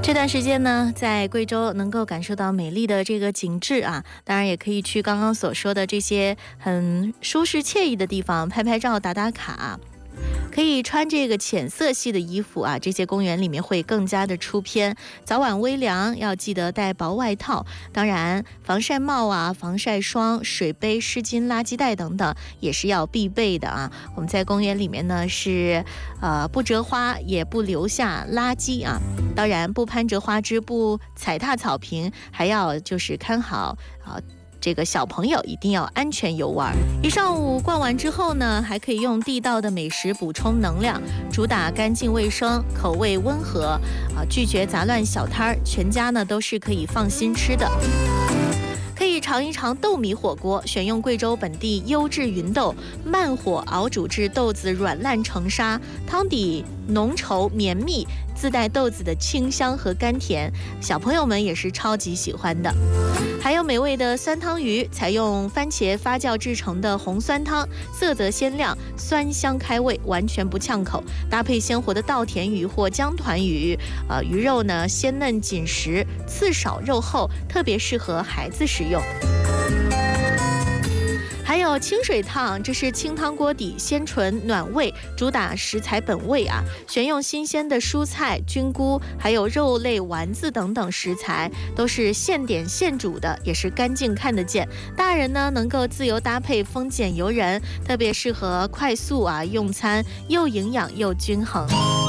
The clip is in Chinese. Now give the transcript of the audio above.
这段时间呢，在贵州能够感受到美丽的这个景致啊，当然也可以去刚刚所说的这些很舒适惬意的地方拍拍照、打打卡。可以穿这个浅色系的衣服啊，这些公园里面会更加的出片。早晚微凉，要记得带薄外套。当然，防晒帽啊、防晒霜、水杯、湿巾、垃圾袋等等也是要必备的啊。我们在公园里面呢是不折花，也不留下垃圾啊。当然，不攀折花枝，不踩踏草坪，还要就是看好这个小朋友一定要安全游玩。一上午逛完之后呢，还可以用地道的美食补充能量，主打干净卫生，口味温和拒绝杂乱小摊儿，全家呢都是可以放心吃的。可以尝一尝豆米火锅，选用贵州本地优质芸豆，慢火熬煮至豆子软烂成沙，汤底浓稠绵密，自带豆子的清香和甘甜，小朋友们也是超级喜欢的。还有美味的酸汤鱼，采用番茄发酵制成的红酸汤，色泽鲜亮，酸香开胃，完全不呛口。搭配鲜活的稻田鱼或江团鱼，鱼肉呢鲜嫩紧实，刺少肉厚，特别适合孩子食用。还有清水烫，这是清汤锅底，鲜纯暖胃，主打食材本味啊，选用新鲜的蔬菜、菌菇，还有肉类丸子等等食材，都是现点现煮的，也是干净看得见。大人呢能够自由搭配，丰俭由人，特别适合快速用餐，又营养又均衡。